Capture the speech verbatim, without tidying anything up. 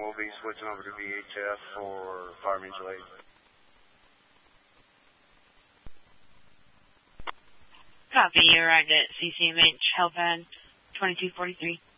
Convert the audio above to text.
we'll be switching over to V H F for Fire Mutual Aid. Copy, you arrived at C C M H Helipad twenty-two forty-three.